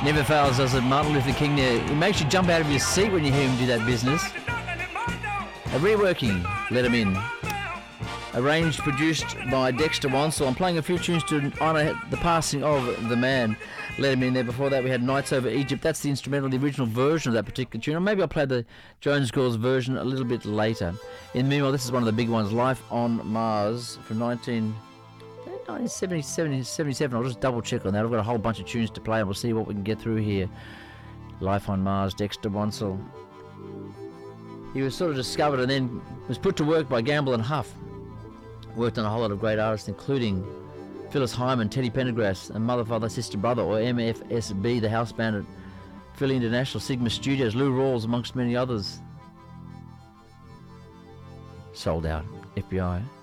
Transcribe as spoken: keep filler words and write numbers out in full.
Never fails, does it? Martin Luther King there. It makes you jump out of your seat when you hear him do that business. A reworking, Let Him In. Arranged, produced by Dexter Wansel. I'm playing a few tunes to honour the passing of the man. Let Him In there. Before that we had Nights Over Egypt. That's the instrumental, the original version of that particular tune. Or maybe I'll play the Jones Girls version a little bit later. In the meanwhile, this is one of the big ones, Life on Mars from nineteen seventy-seven. I'll just double check on that. I've got a whole bunch of tunes to play and we'll see what we can get through here. Life on Mars, Dexter Wansel. He was sort of discovered and then was put to work by Gamble and Huff. Worked on a whole lot of great artists, including Phyllis Hyman, Teddy Pendergrass, and Mother, Father, Sister, Brother, or M F S B, the house band at Philly International, Sigma Studios, Lou Rawls, amongst many others. Sold Out, F B I.